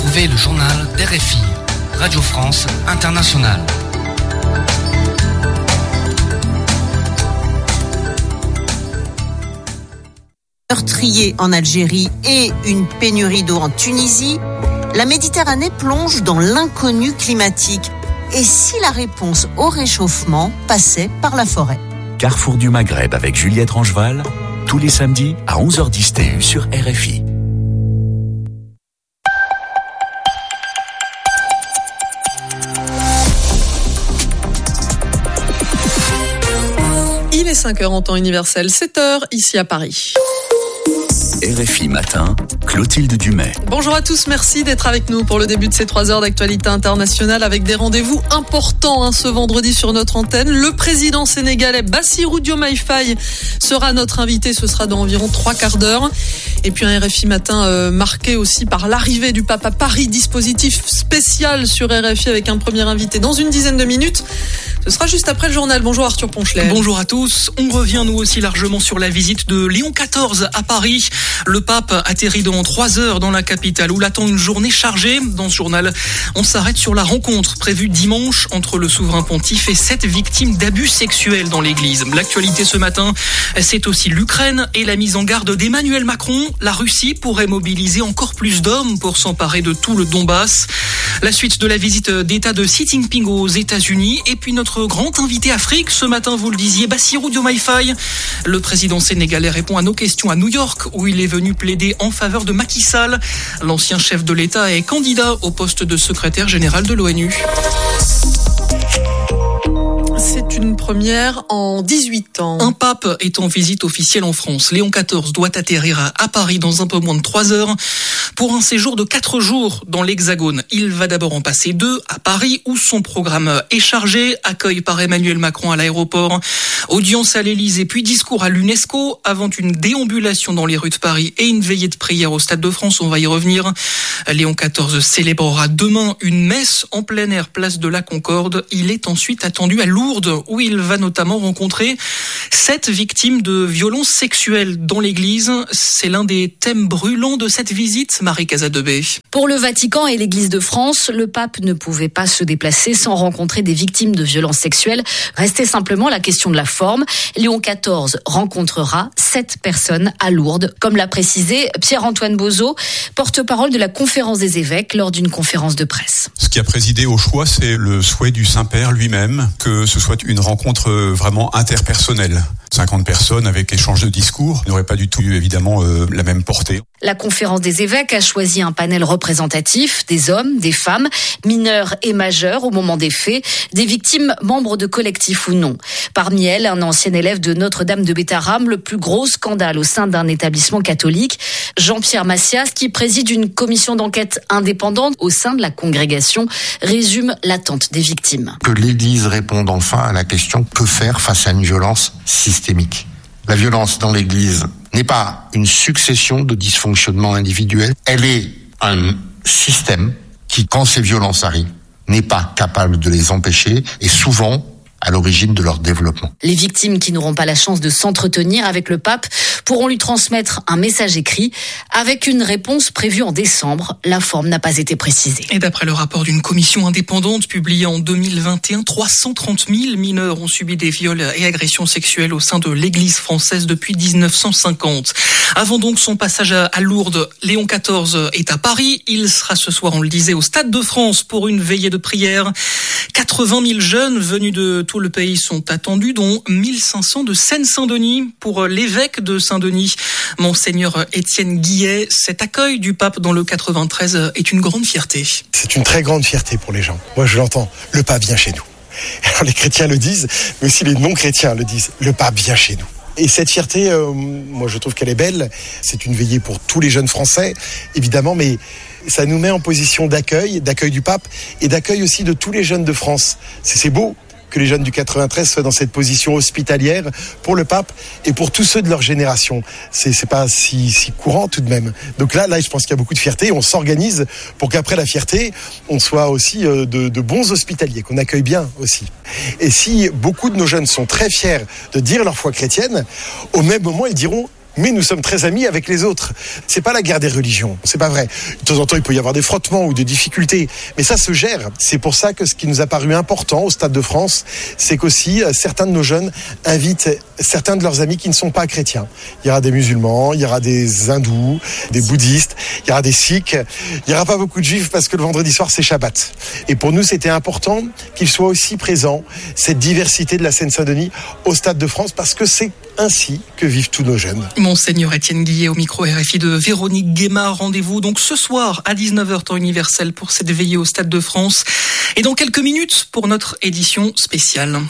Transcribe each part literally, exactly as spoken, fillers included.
Retrouvez le journal d'R F I, Radio France Internationale. Meurtrier en Algérie et une pénurie d'eau en Tunisie, la Méditerranée plonge dans l'inconnu climatique. Et si la réponse au réchauffement passait par la forêt ? Carrefour du Maghreb avec Juliette Rangeval, tous les samedis à onze heures dix T U sur R F I. Il est cinq heures en temps universel, sept heures ici à Paris. R F I Matin, Clotilde Dumais. Bonjour à tous, merci d'être avec nous pour le début de ces trois heures d'actualité internationale avec des rendez-vous importants hein, ce vendredi sur notre antenne. Le président sénégalais Bassirou Diomaye Faye sera notre invité, ce sera dans environ trois quarts d'heure. Et puis un R F I Matin euh, marqué aussi par l'arrivée du pape à Paris, dispositif spécial sur R F I avec un premier invité dans une dizaine de minutes. Ce sera juste après le journal. Bonjour Arthur Ponchelet. Bonjour à tous. On revient nous aussi largement sur la visite de Léon quatorze à Paris. Le pape atterrit dans trois heures dans la capitale où l'attend une journée chargée. Dans ce journal, on s'arrête sur la rencontre prévue dimanche entre le souverain pontife et sept victimes d'abus sexuels dans l'église. L'actualité ce matin, c'est aussi l'Ukraine et la mise en garde d'Emmanuel Macron. La Russie pourrait mobiliser encore plus d'hommes pour s'emparer de tout le Donbass. La suite de la visite d'État de Xi Jinping aux États-Unis et puis notre grand invité Afrique. Ce matin, vous le disiez, Bassirou Diomaye Faye. Le président sénégalais répond à nos questions à New York où il est venu plaider en faveur de Macky Sall. L'ancien chef de l'État est candidat au poste de secrétaire général de l'ONU. C'est une première en dix-huit ans. Un pape est en visite officielle en France. Léon quatorze doit atterrir à Paris dans un peu moins de trois heures pour un séjour de quatre jours dans l'Hexagone. Il va d'abord en passer deux à Paris où son programme est chargé. Accueil par Emmanuel Macron à l'aéroport, audience à l'Élysée puis discours à l'UNESCO avant une déambulation dans les rues de Paris et une veillée de prière au Stade de France. On va y revenir. Léon quatorze célébrera demain une messe en plein air place de la Concorde. Il est ensuite attendu à Lourdes où il va notamment rencontrer sept victimes de violences sexuelles dans l'église. C'est l'un des thèmes brûlants de cette visite, Marie Casadebé. Pour le Vatican et l'Église de France, le pape ne pouvait pas se déplacer sans rencontrer des victimes de violences sexuelles. Restait simplement la question de la forme. Léon quatorze rencontrera sept personnes à Lourdes, comme l'a précisé Pierre-Antoine Bozo, porte-parole de la Conférence des évêques lors d'une conférence de presse. Ce qui a présidé au choix, c'est le souhait du Saint-Père lui-même, que ce soit une rencontre vraiment interpersonnelle. cinquante personnes avec échange de discours n'auraient pas du tout eu évidemment euh, la même portée. La conférence des évêques a choisi un panel représentatif des hommes, des femmes, mineurs et majeurs au moment des faits, des victimes membres de collectifs ou non. Parmi elles, un ancien élève de Notre-Dame de Bétharram, le plus gros scandale au sein d'un établissement catholique. Jean-Pierre Massias, qui préside une commission d'enquête indépendante au sein de la congrégation, résume l'attente des victimes. Que l'Église réponde enfin à la question que faire face à une violence systémique. La violence dans l'Église n'est pas une succession de dysfonctionnements individuels, elle est un système qui, quand ces violences arrivent, n'est pas capable de les empêcher et souvent à l'origine de leur développement. Les victimes qui n'auront pas la chance de s'entretenir avec le pape pourront lui transmettre un message écrit avec une réponse prévue en décembre. La forme n'a pas été précisée. Et d'après le rapport d'une commission indépendante publié en deux mille vingt et un, trois cent trente mille mineurs ont subi des viols et agressions sexuelles au sein de l'Église française depuis dix-neuf cent cinquante. Avant donc son passage à Lourdes, Léon quatorze est à Paris. Il sera ce soir, on le disait, au Stade de France pour une veillée de prière. quatre-vingt mille jeunes venus de tout le pays sont attendus, dont mille cinq cents de Seine-Saint-Denis. Pour l'évêque de Saint-Denis, Monseigneur Étienne Guillet, cet accueil du pape dans le quatre-vingt-treize est une grande fierté. C'est une très grande fierté pour les gens. Moi, je l'entends. Le pape vient chez nous. Alors, les chrétiens le disent, mais aussi les non-chrétiens le disent. Le pape vient chez nous. Et cette fierté, euh, moi, je trouve qu'elle est belle. C'est une veillée pour tous les jeunes Français, évidemment, mais ça nous met en position d'accueil, d'accueil du pape et d'accueil aussi de tous les jeunes de France. C'est, c'est beau que les jeunes du quatre-vingt-treize soient dans cette position hospitalière pour le pape et pour tous ceux de leur génération. C'est, c'est pas si, si courant tout de même. Donc là, là, je pense qu'il y a beaucoup de fierté. On s'organise pour qu'après la fierté, on soit aussi de, de bons hospitaliers, qu'on accueille bien aussi. Et si beaucoup de nos jeunes sont très fiers de dire leur foi chrétienne, au même moment, ils diront: mais nous sommes très amis avec les autres. C'est pas la guerre des religions, c'est pas vrai. De temps en temps, il peut y avoir des frottements ou des difficultés, mais ça se gère. C'est pour ça que ce qui nous a paru important au Stade de France, c'est qu'aussi certains de nos jeunes invitent certains de leurs amis qui ne sont pas chrétiens. Il y aura des musulmans, il y aura des hindous, des bouddhistes, il y aura des sikhs, il n'y aura pas beaucoup de juifs parce que le vendredi soir c'est Shabbat. Et pour nous c'était important qu'il soit aussi présent, cette diversité de la Seine-Saint-Denis au Stade de France, parce que c'est ainsi que vivent tous nos jeunes. Monseigneur Étienne Guillet au micro R F I de Véronique Guémard. Rendez-vous donc ce soir à dix-neuf heures temps universel pour cette veillée au Stade de France. Et dans quelques minutes pour notre édition spéciale.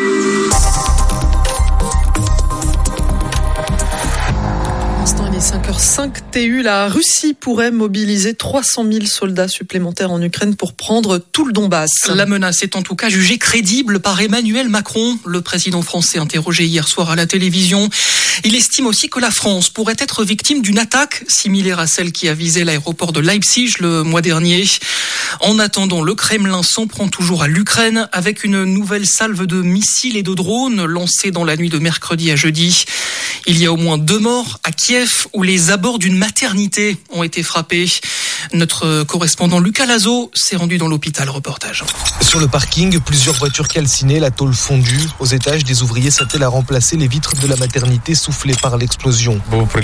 cinq heures cinq T U, la Russie pourrait mobiliser trois cent mille soldats supplémentaires en Ukraine pour prendre tout le Donbass. La menace est en tout cas jugée crédible par Emmanuel Macron, le président français interrogé hier soir à la télévision. Il estime aussi que la France pourrait être victime d'une attaque similaire à celle qui a visé l'aéroport de Leipzig le mois dernier. En attendant, le Kremlin s'en prend toujours à l'Ukraine avec une nouvelle salve de missiles et de drones lancés dans la nuit de mercredi à jeudi. Il y a au moins deux morts à Kiev où les abords d'une maternité ont été frappés. Notre correspondant Lucas Lazo s'est rendu dans l'hôpital. Reportage. Sur le parking, plusieurs voitures calcinées, la tôle fondue. Aux étages, des ouvriers s'attellent à remplacer les vitres de la maternité soufflées par l'explosion.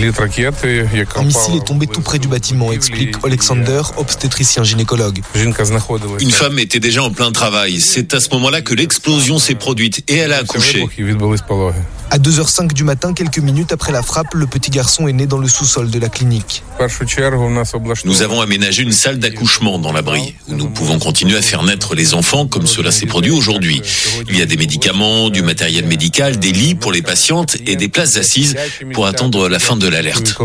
Un missile est tombé tout près du bâtiment, explique Alexander, obstétricien gynécologue. Une femme était déjà en plein travail. C'est à ce moment-là que l'explosion s'est produite et elle a accouché. À deux heures cinq du matin, quelques minutes après la frappe, le petit garçon est né dans le sous-sol de la clinique. Nous avons aménagé une salle d'accouchement dans l'abri, où nous pouvons continuer à faire naître les enfants comme cela s'est produit aujourd'hui. Il y a des médicaments, du matériel médical, des lits pour les patientes et des places assises pour attendre la fin de l'alerte.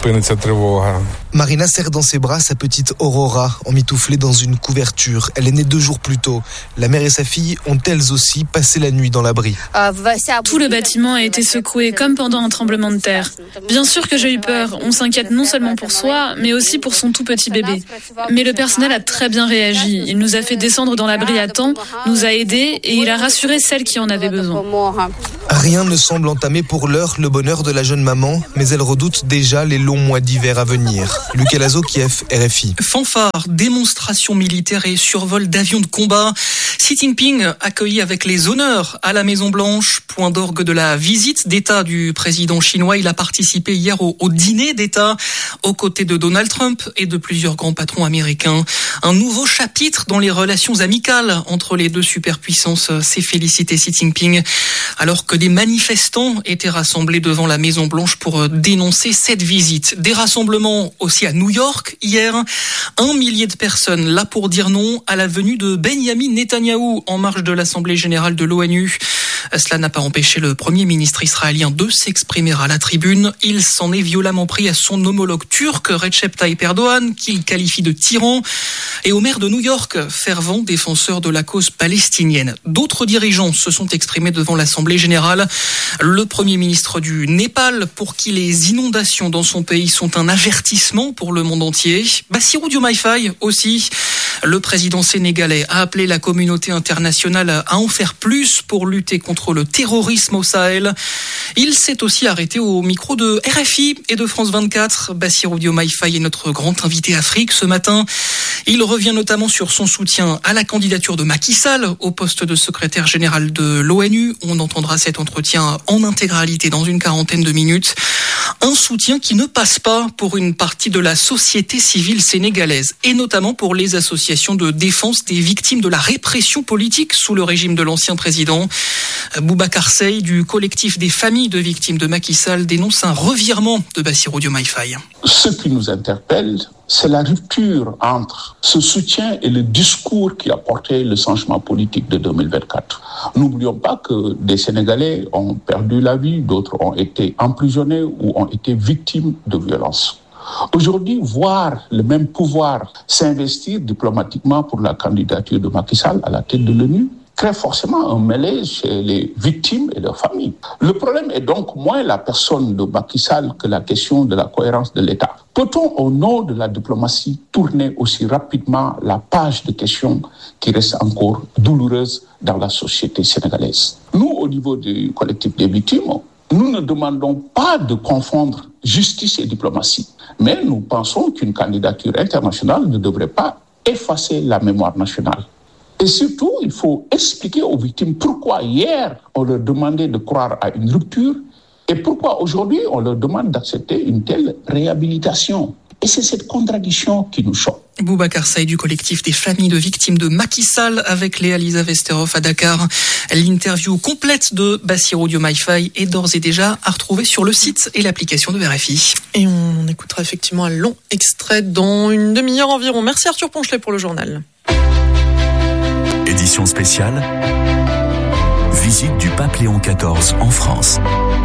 Marina serre dans ses bras sa petite Aurora, emmitouflée dans une couverture. Elle est née deux jours plus tôt. La mère et sa fille ont elles aussi passé la nuit dans l'abri. Tout le bâtiment a été secoué comme pendant un tremblement de terre. Bien sûr que j'ai eu peur. On s'inquiète non seulement pour soi, mais aussi pour son tout petit bébé. Mais le personnel a très bien réagi. Il nous a fait descendre dans l'abri à temps, nous a aidés et il a rassuré celles qui en avaient besoin. Rien ne semble entamer pour l'heure le bonheur de la jeune maman, mais elle redoute déjà les longs mois d'hiver à venir. Lucas Lazo, Kiev, R F I. Fanfare, démonstration militaire et survol d'avions de combat. Xi Jinping accueilli avec les honneurs à la Maison-Blanche, point d'orgue de la visite d'État du président chinois. Il a participé hier au, au dîner d'État aux côtés de Donald Trump et de plusieurs grands patrons américains. Un nouveau chapitre dans les relations amicales entre les deux superpuissances, s'est félicité Xi Jinping, alors que des manifestants étaient rassemblés devant la Maison-Blanche pour dénoncer cette visite. Des rassemblements aussi à New York hier. Un millier de personnes là pour dire non à la venue de Benyamin Netanyahou en marge de l'Assemblée générale de l'ONU. Cela n'a pas empêché le premier ministre israélien de s'exprimer à la tribune. Il s'en est violemment pris à son homologue turc, Recep Tayyip Erdogan, qu'il qualifie de tyran, et au maire de New York, fervent défenseur de la cause palestinienne. D'autres dirigeants se sont exprimés devant l'Assemblée générale. Le premier ministre du Népal, pour qui les inondations dans son pays sont un avertissement pour le monde entier. Bassirou Diomaye Faye aussi. Le président sénégalais a appelé la communauté internationale à en faire plus pour lutter contre le terrorisme au Sahel. Il s'est aussi arrêté au micro de R F I et de France vingt-quatre. Bassirou Diomaye Faye est notre grand invité Afrique ce matin. Il revient notamment sur son soutien à la candidature de Macky Sall au poste de secrétaire général de l'ONU. On entendra cet entretien en intégralité dans une quarantaine de minutes. Un soutien qui ne passe pas pour une partie de la société civile sénégalaise et notamment pour les associations de défense des victimes de la répression politique sous le régime de l'ancien président. Boubacar Seye du collectif des familles de victimes de Macky Sall dénonce un revirement de Bassirou Diomaye Faye. Ce qui nous interpelle, c'est la rupture entre ce soutien et le discours qui a porté le changement politique de deux mille vingt-quatre. N'oublions pas que des Sénégalais ont perdu la vie, d'autres ont été emprisonnés ou ont été victimes de violences. Aujourd'hui, voir le même pouvoir s'investir diplomatiquement pour la candidature de Macky Sall à la tête de l'ONU crée forcément un malaise chez les victimes et leurs familles. Le problème est donc moins la personne de Macky Sall que la question de la cohérence de l'État. Peut-on, au nom de la diplomatie, tourner aussi rapidement la page de questions qui restent encore douloureuses dans la société sénégalaise ? Nous, au niveau du collectif des victimes, nous ne demandons pas de confondre justice et diplomatie. Mais nous pensons qu'une candidature internationale ne devrait pas effacer la mémoire nationale. Et surtout, il faut expliquer aux victimes pourquoi hier on leur demandait de croire à une rupture et pourquoi aujourd'hui on leur demande d'accepter une telle réhabilitation. Et c'est cette contradiction qui nous choque. Boubacar Saïd du collectif des familles de victimes de Macky Sall avec Léa Lisa Vesterhoff à Dakar. L'interview complète de Bassirou Diomaye Faye est d'ores et déjà à retrouver sur le site et l'application de R F I. Et on écoutera effectivement un long extrait dans une demi-heure environ. Merci Arthur Ponchelet pour le journal. Édition spéciale, visite du pape Léon quatorze en France.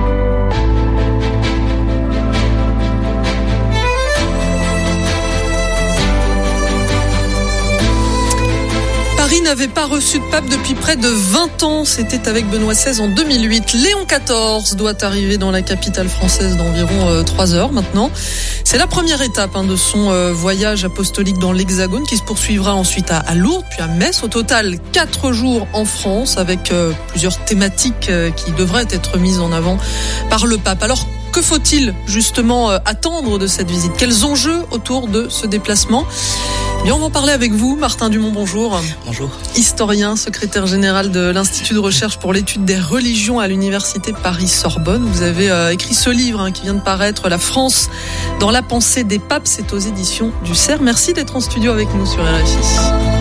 Paris n'avait pas reçu de pape depuis près de vingt ans. C'était avec Benoît seize en deux mille huit. Léon quatorze doit arriver dans la capitale française d'environ euh, trois heures maintenant. C'est la première étape hein, de son euh, voyage apostolique dans l'Hexagone qui se poursuivra ensuite à, à Lourdes puis à Metz. Au total, quatre jours en France avec euh, plusieurs thématiques euh, qui devraient être mises en avant par le pape. Alors, que faut-il justement euh, attendre de cette visite ? Quels enjeux autour de ce déplacement ? Bien, on va en parler avec vous. Martin Dumont, bonjour. Bonjour. Historien, secrétaire général de l'Institut de recherche pour l'étude des religions à l'Université Paris-Sorbonne. Vous avez euh, écrit ce livre hein, qui vient de paraître, La France dans la pensée des papes. C'est aux éditions du C E R. Merci d'être en studio avec nous sur R F I.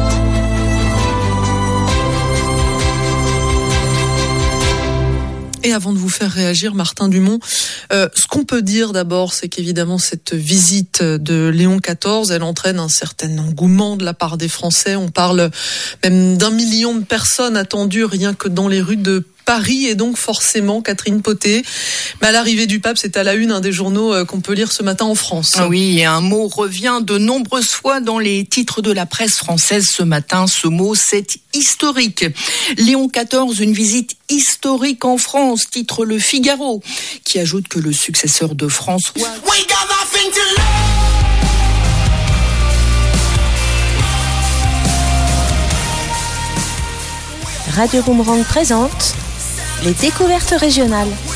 Et avant de vous faire réagir, Martin Dumont, euh, ce qu'on peut dire d'abord, c'est qu'évidemment cette visite de Léon quatorze, elle entraîne un certain engouement de la part des Français. On parle même d'un million de personnes attendues rien que dans les rues de Paris. Et donc forcément, Catherine Poté, bah, l'arrivée du pape, c'est à la une hein, des journaux euh, qu'on peut lire ce matin en France. Ah oui, et un mot revient de nombreuses fois dans les titres de la presse française ce matin. Ce mot, c'est historique. Léon quatorze, une visite historique en France, titre Le Figaro, qui ajoute que le successeur de François... Radio Boomerang présente les découvertes régionales.